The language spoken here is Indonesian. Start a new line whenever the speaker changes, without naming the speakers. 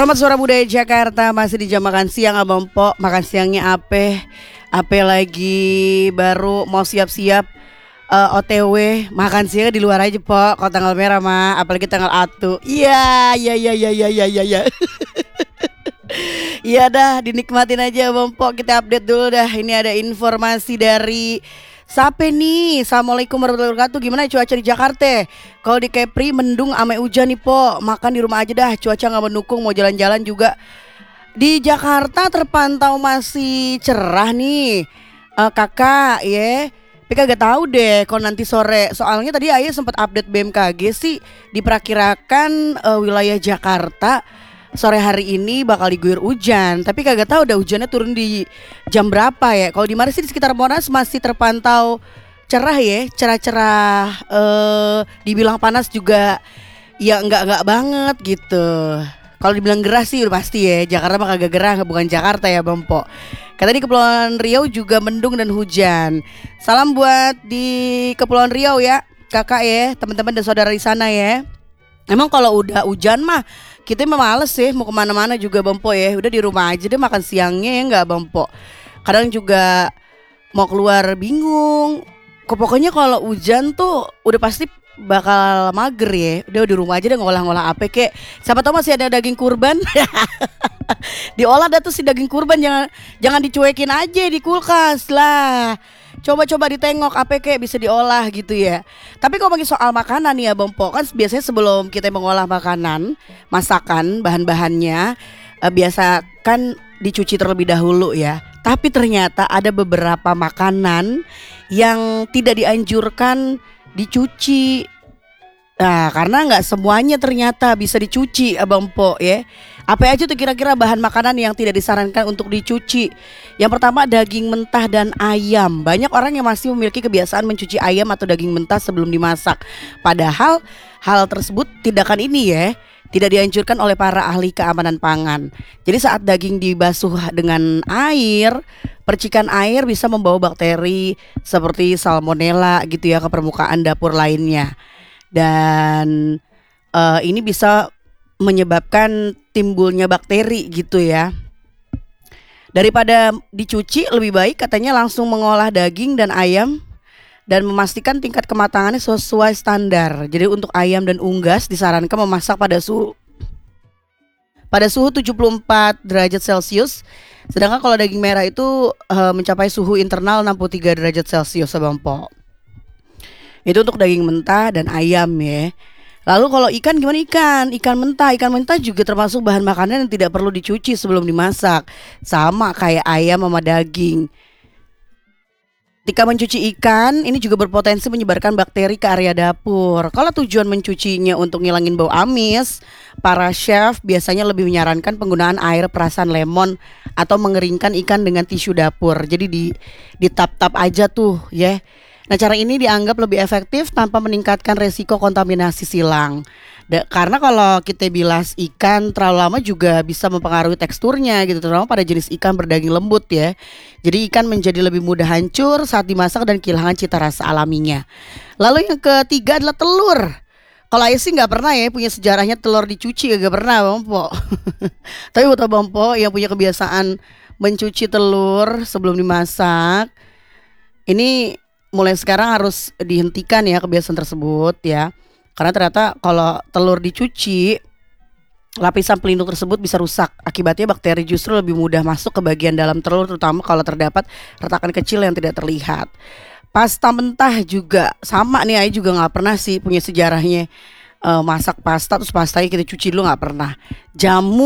Selamat sore budaya Jakarta. Masih di jam makan siang Abang Po. Makan siangnya ape lagi baru mau siap-siap OTW makan siang di luar aja Po. Kalau tanggal merah mah apalagi tanggal 1. Iya. Iya dah, dinikmatin aja Bang Po. Kita update dulu dah. Ini ada informasi dari Sape nih. Assalamualaikum warahmatullahi wabarakatuh. Gimana cuaca di Jakarta? Kalau di Kepri mendung ame hujan nih Po. Makan di rumah aja dah. Cuaca gak mendukung, mau jalan-jalan juga. Di Jakarta terpantau masih cerah nih kakak ya. Tapi kagak tahu deh kalau nanti sore. Soalnya tadi Ayah sempat update BMKG sih, diperkirakan wilayah Jakarta sore hari ini bakal diguyur hujan. Tapi kagak tahu udah hujannya turun di jam berapa ya. Kalau di Maris sih di sekitar Monas masih terpantau cerah ya, cerah-cerah. Dibilang panas juga ya enggak banget gitu. Kalau dibilang gerah sih udah pasti ya. Jakarta mah kagak gerah, bukan Jakarta ya Bang Po. Kata di Kepulauan Riau juga mendung dan hujan. Salam buat di Kepulauan Riau ya kakak ya, teman-teman dan saudara di sana ya. Emang kalau udah hujan mah kita mah males sih mau kemana-mana juga Bang Po ya. Udah di rumah aja deh makan siangnya ya nggak Bang Po. Kadang juga mau keluar bingung. Pokoknya kalau hujan tuh udah pasti bakal mager ya. Udah di rumah aja deh ngolah-ngolah apa kek. Siapa tahu masih ada daging kurban. Diolah dah tuh si daging kurban, jangan dicuekin aja di kulkas lah. Coba-coba ditengok apa kayak bisa diolah gitu ya. Tapi kalau bagi soal makanan nih ya Bang Po, kan biasanya sebelum kita mengolah makanan, masakan bahan-bahannya biasa kan dicuci terlebih dahulu ya. Tapi ternyata ada beberapa makanan yang tidak dianjurkan dicuci. Nah, karena nggak semuanya ternyata bisa dicuci Abang Po ya. Apa aja tuh kira-kira bahan makanan yang tidak disarankan untuk dicuci? Yang pertama daging mentah dan ayam. Banyak orang yang masih memiliki kebiasaan mencuci ayam atau daging mentah sebelum dimasak. Padahal hal tersebut tindakan ini ya tidak dianjurkan oleh para ahli keamanan pangan. Jadi saat daging dibasuh dengan air, percikan air bisa membawa bakteri seperti salmonella gitu ya ke permukaan dapur lainnya. Dan ini bisa menyebabkan timbulnya bakteri gitu ya. Daripada dicuci lebih baik katanya langsung mengolah daging dan ayam dan memastikan tingkat kematangannya sesuai standar. Jadi untuk ayam dan unggas disarankan memasak pada suhu 74 derajat Celcius. Sedangkan kalau daging merah itu mencapai suhu internal 63 derajat Celcius Bang Po. Itu untuk daging mentah dan ayam ya. Lalu kalau ikan gimana ikan? Ikan mentah juga termasuk bahan makanan yang tidak perlu dicuci sebelum dimasak. Sama kayak ayam sama daging. Ketika mencuci ikan, ini juga berpotensi menyebarkan bakteri ke area dapur. Kalau tujuan mencucinya untuk ngilangin bau amis, para chef biasanya lebih menyarankan penggunaan air perasan lemon atau mengeringkan ikan dengan tisu dapur. Jadi ditap-tap aja tuh ya. Nah cara ini dianggap lebih efektif tanpa meningkatkan resiko kontaminasi silang. Karena kalau kita bilas ikan terlalu lama juga bisa mempengaruhi teksturnya gitu, terutama pada jenis ikan berdaging lembut ya. Jadi ikan menjadi lebih mudah hancur saat dimasak dan kehilangan cita rasa alaminya. Lalu yang ketiga adalah telur. Kalau Ayah sih nggak pernah ya punya sejarahnya telur dicuci, gak pernah Bang Po. Tapi buat Bang Po yang punya kebiasaan mencuci telur sebelum dimasak, ini mulai sekarang harus dihentikan ya kebiasaan tersebut ya. Karena ternyata kalau telur dicuci, lapisan pelindung tersebut bisa rusak. Akibatnya bakteri justru lebih mudah masuk ke bagian dalam telur, terutama kalau terdapat retakan kecil yang tidak terlihat. Pasta mentah juga sama nih, Ayah juga gak pernah sih punya sejarahnya masak pasta terus pastanya kita cuci dulu, gak pernah. Jamu